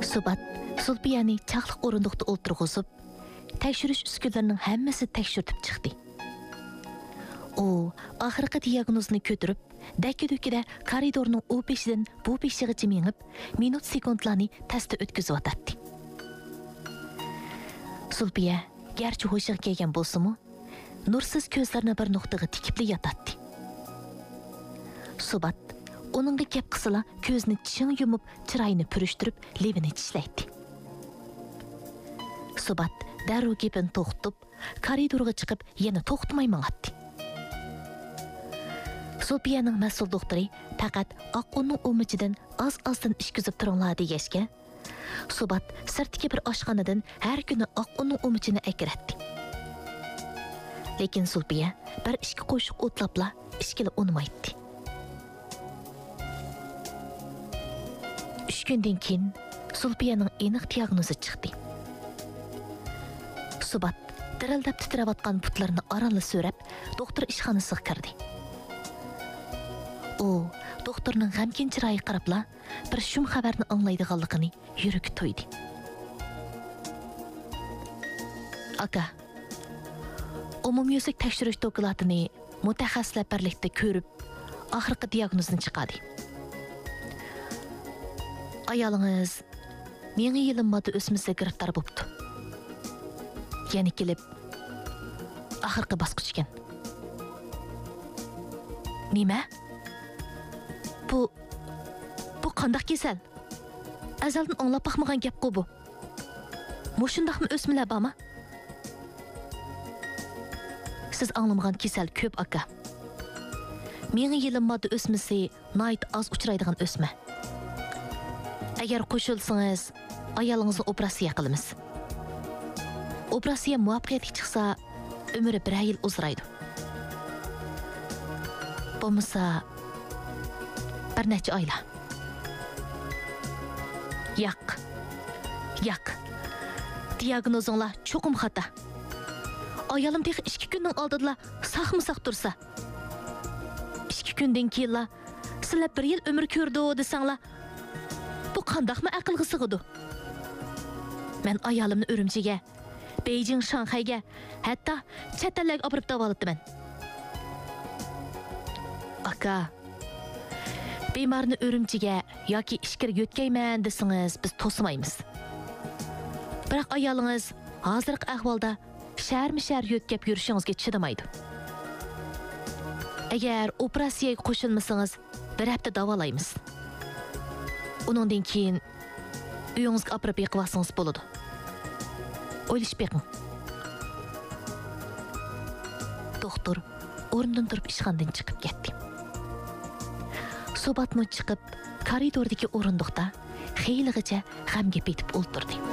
Subat Sulpiyani çaqlıq orunduqda o'ltirg'izib, tekshirish uskunalarining hammasi tekshirtib chiqdi. O, oxirgi diagnozni ko'tarib, dakka-dukkida koridorning u peshidan bu peshigacha mengib, minut sekundlarni testda o'tkazib o'tadi. Sulpiya, garchi hushiga kelgan bo'lsa-mu, nursiz ko'zlarini bir nuqtaga tikibli yotadi. Subat onunga gap qilsa, ko'zni ching yumib, chiroyini purishtirib, levini tishlaydi. Subat darrov gapini to'xtatib, koridorga chiqib, yana to'xtamay mang'atdi. Sulpiyaning mas'ul doktori faqat oqqonning o'michidan oz-ozdan ishkizib turinglar degashga, Subat sirtdagi bir oshxonadan har kuni oqqonning o'michini akiratdi. Lekin Sulpiya bir ishga qo'shiq o'tlabla ishkili unmaydi. 3 kundan keyin Sulpiyaning aniq diagnozi chiqdi. Subat dirildab titrayotgan putlarini orala so'rab, doktor ishxonasiga kirdi. O, doktorning g'amkin chiroyi qarabla bir shum xabarni anglaydiganligini yuragi to'ydi. Aka, umumyuzlik tekshirish dokladini mutaxassislar birlikda ko'rib, oxirgi diagnozni chiqardi. Ayolingiz menga yilim modda o'smasiga giriftor bo'libdi. Yana kelib oxirgi bosqich ekan. Nima? Bu qandaq kasal? Azaldan anglab baxmagan gap bu. Mushundaqmi o'smalar bormi? Siz anglamagan kasal ko'p aka. Menga yilim modda o'smasi night az uchraydigan o'sma. Agar qo'shilsangiz, ayolingizni operatsiya qilamiz. Operatsiya muvaffaqiyatli chiqsa, umri 1 yil uzraydi. Bo'lmasa bir necha oylar. Yo'q. Diagnozinglar cho'qim xata. Ayolim dex 2 kunning oldida saqmısaq tursa. 2 kundan keyin sizlar 1 yil umr ko'rdi desanglar, bu qandaqmi aqlga sig'idi? Men ayolimni Urumchiga, Beijing, Shanxayga, hatto chet ellarga olib davolatdim. Aka, bemorni Urumchiga yoki ishkirga yo'tkayman desangiz, biz to'simaymiz. Biroq ayolingiz hozirgi ahvolda shahar yo'tkab yurishingizga chidamaydi. Agar operatsiyaga qo'shilmasangiz, 1 hafta davolaymiz. Undan keyin uyingizga olib yiqilsangiz bo'ladi. O'ylashib beqing. Doktor o'rnidan turib ishxonadan chiqib ketdi. Subatmi chiqib, koridordagi o'rindiqda xeyligacha g'amga petib o'ltirdi.